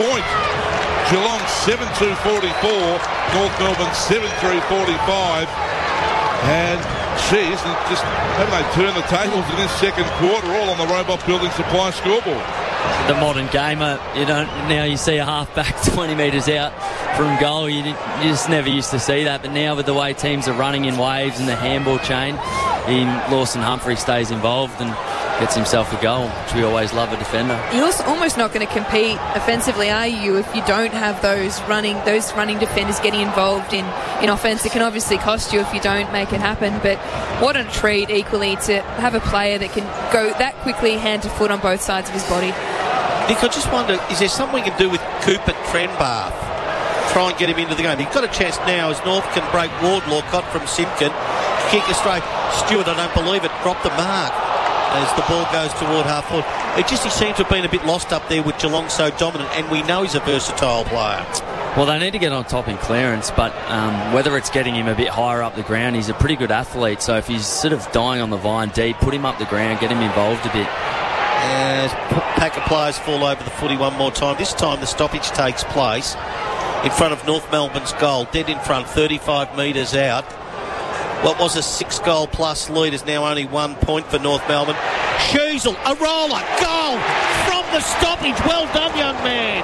point. Geelong 7-2-44, North Melbourne 7-3-45. And geez, just haven't they turned the tables in this second quarter, all on the Robot Building Supply scoreboard. The modern gamer, now you see a half-back 20 metres out from goal. You just never used to see that, but now with the way teams are running in waves and the handball chain, Lawson Humphrey stays involved and gets himself a goal, which we always love a defender. You're also almost not going to compete offensively, are you, if you don't have those running defenders getting involved in offence? It can obviously cost you if you don't make it happen, but what a treat equally to have a player that can go that quickly hand to foot on both sides of his body. Nick, I just wonder, is there something we can do with Cooper Trenbarth? Try and get him into the game. He's got a chance now as North can break Wardlaw, cut from Simpkin. Kick it straight. Stewart, I don't believe it, dropped the mark as the ball goes toward half forward. He seems to have been a bit lost up there with Geelong so dominant, and we know he's a versatile player. Well, they need to get on top in clearance, but whether it's getting him a bit higher up the ground, he's a pretty good athlete, so if he's sort of dying on the vine deep, put him up the ground, get him involved a bit. As pack of players fall over the footy one more time. This time the stoppage takes place in front of North Melbourne's goal, dead in front, 35 metres out. What was a 6-goal plus lead is now only 1 point for North Melbourne. Sheasel, a roller, goal from the stoppage. Well done, young man.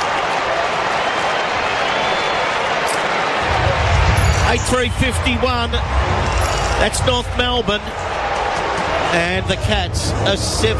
8-3-51. That's North Melbourne. And the Cats are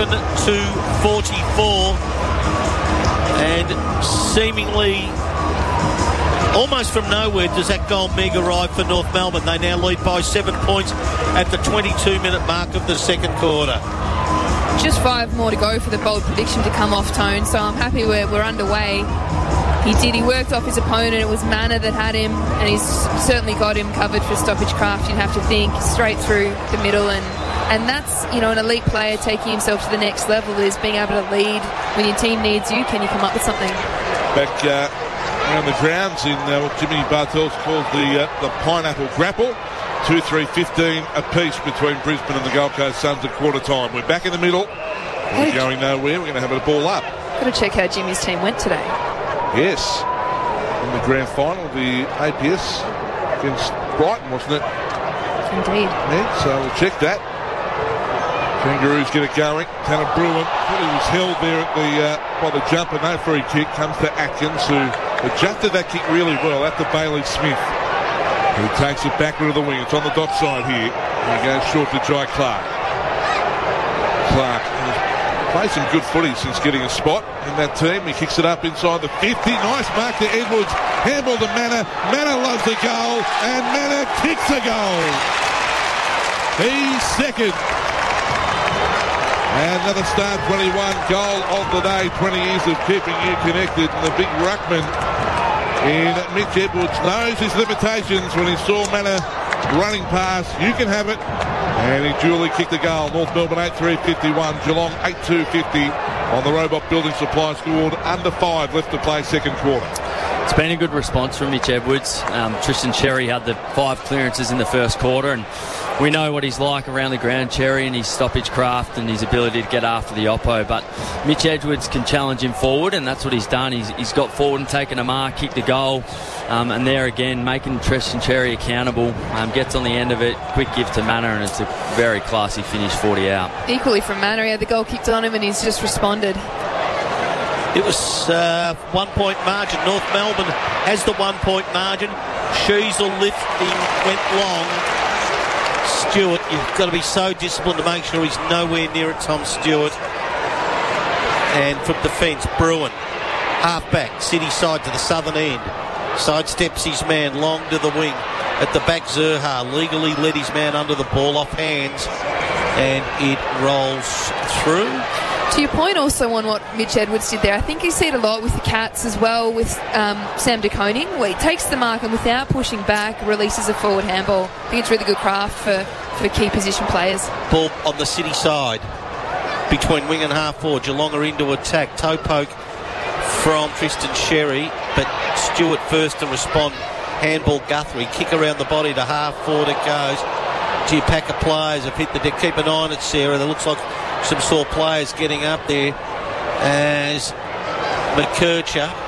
7-2-44. And seemingly almost from nowhere does that goal meg arrive for North Melbourne. They now lead by 7 points at the 22-minute mark of the second quarter. Just 5 more to go for the bold prediction to come off, Tone, so I'm happy we're underway. He worked off his opponent. It was Manor that had him, and he's certainly got him covered for stoppage craft, you'd have to think, straight through the middle. And that's, an elite player taking himself to the next level, is being able to lead when your team needs you. Can you come up with something? Back around the grounds in what Jimmy Bartels calls the Pineapple Grapple. 2-3-15 apiece between Brisbane and the Gold Coast Suns at quarter time. We're back in the middle. We're going nowhere. We're going to have a ball up. Got to check how Jimmy's team went today. Yes. In the grand final, the APS against Brighton, wasn't it? Indeed. Yeah, so we'll check that. Kangaroos get it going. Tanner Bruin, thought he was held there at by the jumper. No free kick. Comes to Atkins, who adjusted that kick really well. At the Bailey Smith, who takes it backward to the wing. It's on the dot side here. And he goes short to Jai Clark. Clark has played some good footy since getting a spot in that team. He kicks it up inside the 50. Nice mark to Edwards. Handball to Manor. Manor loves the goal, and Manor kicks a goal. He's second. And another Star 21 goal of the day. 20 years of keeping you connected. And the big ruckman in Mitch Edwards knows his limitations when he saw Manor running past. You can have it. And he duly kicked the goal. North Melbourne 8-3-51. Geelong 8-2-50 on the Robot Building Supply scored. Under 5 left to play second quarter. It's been a good response from Mitch Edwards. Tristan Cherry had the 5 clearances in the first quarter, and we know what he's like around the ground, Cherry, and his stoppage craft and his ability to get after the oppo. But Mitch Edwards can challenge him forward, and that's what he's done. He's got forward and taken a mark, kicked a goal, and there again, making Tristan Cherry accountable. Gets on the end of it, quick gift to Manor, and it's a very classy finish, 40 out. Equally from Manor, he had the goal kicked on him, and he's just responded. It was 1 point margin. North Melbourne has the 1 point margin. Sheasel lifting went long. Stewart, you've got to be so disciplined to make sure he's nowhere near it, Tom Stewart. And from defence, Bruin, half-back, city side to the southern end. Sidesteps his man long to the wing. At the back, Zerha legally led his man under the ball off hands, and it rolls through. To your point also on what Mitch Edwards did there, I think you see it a lot with the Cats as well, with Sam De Koning, where he takes the mark and without pushing back releases a forward handball. I think it's really good craft for key position players. Ball on the city side between wing and half forward. Geelong are into attack. Toe poke from Tristan Cherry, but Stewart first to respond. Handball Guthrie. Kick around the body to half forward it goes. Gee, pack of players have hit the deck. Keep an eye on it, Sarah. There looks like some sore players getting up there as McKercher